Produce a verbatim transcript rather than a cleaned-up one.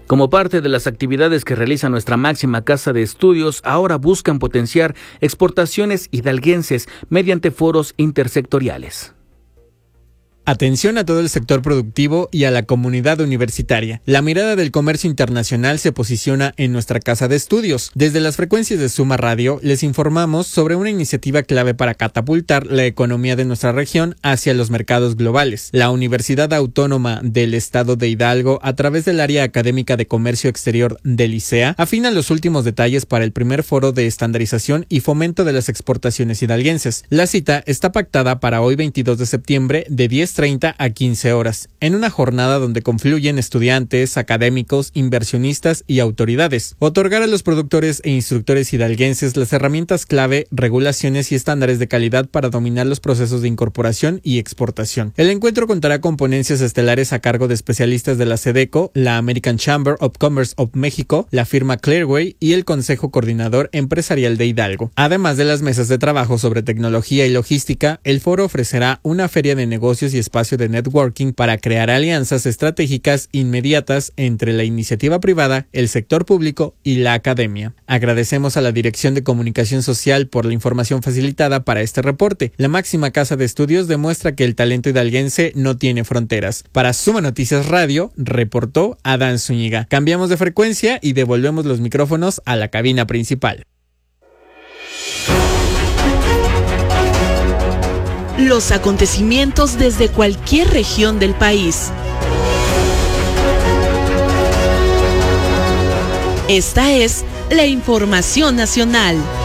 Como parte de las actividades que realiza nuestra máxima casa de estudios, ahora buscan potenciar exportaciones hidalguenses mediante foros intersectoriales. Atención a todo el sector productivo y a la comunidad universitaria. La mirada del comercio internacional se posiciona en nuestra casa de estudios. Desde las frecuencias de Suma Radio les informamos sobre una iniciativa clave para catapultar la economía de nuestra región hacia los mercados globales. La Universidad Autónoma del Estado de Hidalgo, a través del área académica de comercio exterior del ICEA, afina los últimos detalles para el primer foro de estandarización y fomento de las exportaciones hidalguenses. La cita está pactada para hoy veintidós de septiembre de diez treinta a quince horas, en una jornada donde confluyen estudiantes, académicos, inversionistas y autoridades. Otorgar a los productores e instructores hidalguenses las herramientas clave, regulaciones y estándares de calidad para dominar los procesos de incorporación y exportación. El encuentro contará con ponencias estelares a cargo de especialistas de la SEDECO, la American Chamber of Commerce of México, la firma Clearway y el Consejo Coordinador Empresarial de Hidalgo. Además de las mesas de trabajo sobre tecnología y logística, el foro ofrecerá una feria de negocios y espacio de networking para crear alianzas estratégicas inmediatas entre la iniciativa privada, el sector público y la academia. Agradecemos a la Dirección de Comunicación Social por la información facilitada para este reporte. La máxima casa de estudios demuestra que el talento hidalguense no tiene fronteras. Para Suma Noticias Radio, reportó Adán Zúñiga. Cambiamos de frecuencia y devolvemos los micrófonos a la cabina principal. Los acontecimientos desde cualquier región del país. Esta es la información nacional.